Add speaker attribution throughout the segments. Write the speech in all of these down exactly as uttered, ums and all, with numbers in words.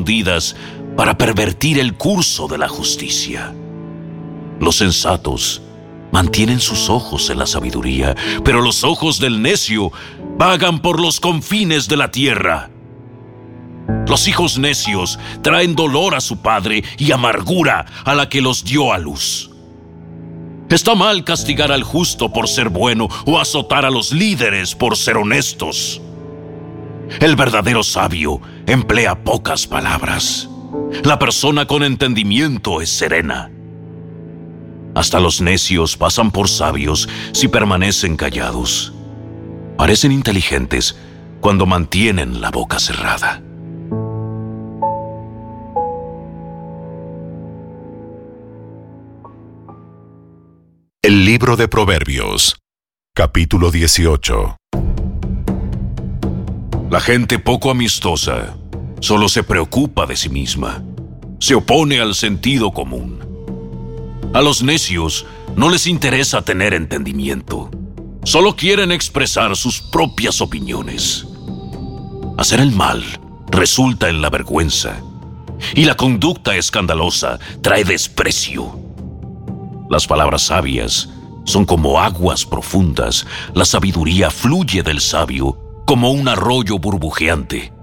Speaker 1: escondidas para pervertir el curso de la justicia. Los sensatos mantienen sus ojos en la sabiduría, pero los ojos del necio vagan por los confines de la tierra. Los hijos necios traen dolor a su padre y amargura a la que los dio a luz. Está mal castigar al justo por ser bueno o azotar a los líderes por ser honestos. El verdadero sabio emplea pocas palabras. La persona con entendimiento es serena. Hasta los necios pasan por sabios si permanecen callados. Parecen inteligentes cuando mantienen la boca cerrada.
Speaker 2: El libro de Proverbios, capítulo dieciocho.
Speaker 1: La gente poco amistosa solo se preocupa de sí misma. Se opone al sentido común. A los necios no les interesa tener entendimiento. Solo quieren expresar sus propias opiniones. Hacer el mal resulta en la vergüenza, y la conducta escandalosa trae desprecio. Las palabras sabias son como aguas profundas. La sabiduría fluye del sabio como un arroyo burbujeante.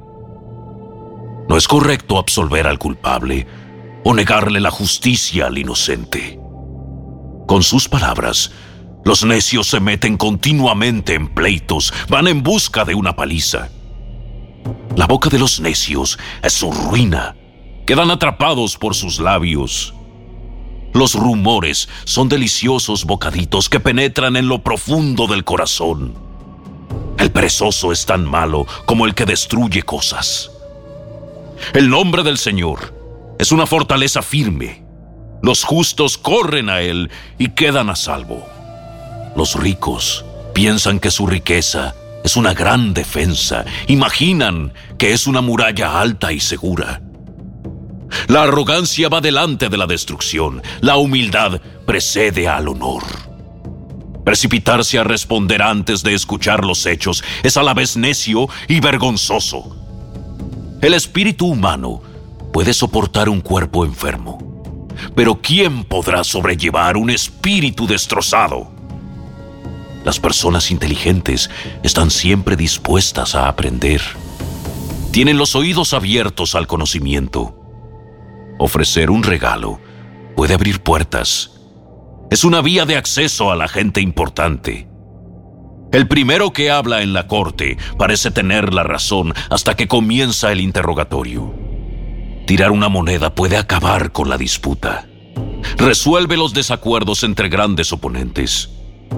Speaker 1: No es correcto absolver al culpable o negarle la justicia al inocente. Con sus palabras, los necios se meten continuamente en pleitos, van en busca de una paliza. La boca de los necios es su ruina. Quedan atrapados por sus labios. Los rumores son deliciosos bocaditos que penetran en lo profundo del corazón. El perezoso es tan malo como el que destruye cosas. El nombre del Señor es una fortaleza firme. Los justos corren a él y quedan a salvo. Los ricos piensan que su riqueza es una gran defensa. Imaginan que es una muralla alta y segura. La arrogancia va delante de la destrucción. La humildad precede al honor. Precipitarse a responder antes de escuchar los hechos es a la vez necio y vergonzoso. El espíritu humano puede soportar un cuerpo enfermo, pero ¿quién podrá sobrellevar un espíritu destrozado? Las personas inteligentes están siempre dispuestas a aprender. Tienen los oídos abiertos al conocimiento. Ofrecer un regalo puede abrir puertas. Es una vía de acceso a la gente importante. El primero que habla en la corte parece tener la razón hasta que comienza el interrogatorio. Tirar una moneda puede acabar con la disputa. Resuelve los desacuerdos entre grandes oponentes.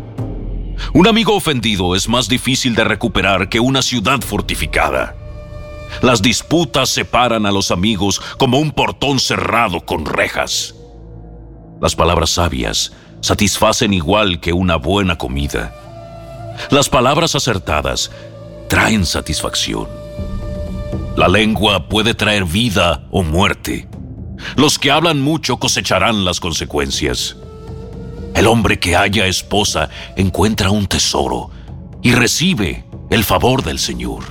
Speaker 1: Un amigo ofendido es más difícil de recuperar que una ciudad fortificada. Las disputas separan a los amigos como un portón cerrado con rejas. Las palabras sabias satisfacen igual que una buena comida. Las palabras acertadas traen satisfacción. La lengua puede traer vida o muerte. Los que hablan mucho cosecharán las consecuencias. El hombre que halla esposa encuentra un tesoro y recibe el favor del Señor.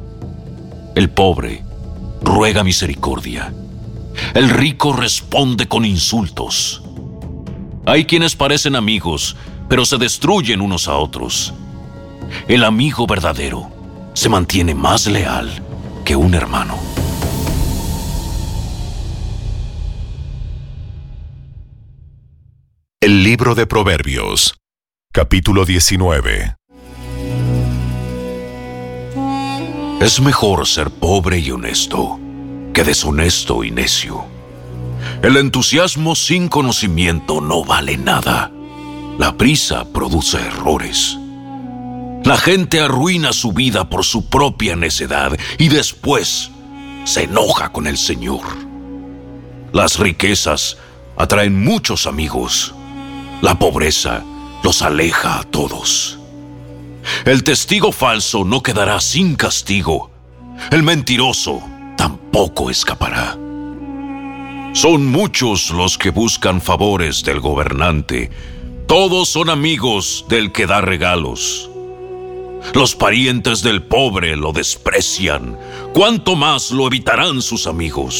Speaker 1: El pobre ruega misericordia. El rico responde con insultos. Hay quienes parecen amigos, pero se destruyen unos a otros. El amigo verdadero se mantiene más leal que un hermano.
Speaker 2: El libro de Proverbios, capítulo diecinueve.
Speaker 1: Es mejor ser pobre y honesto que deshonesto y necio. El entusiasmo sin conocimiento no vale nada. La prisa produce errores. La gente arruina su vida por su propia necedad y después se enoja con el Señor. Las riquezas atraen muchos amigos. La pobreza los aleja a todos. El testigo falso no quedará sin castigo. El mentiroso tampoco escapará. Son muchos los que buscan favores del gobernante. Todos son amigos del que da regalos. Los parientes del pobre lo desprecian. ¿Cuánto más lo evitarán sus amigos?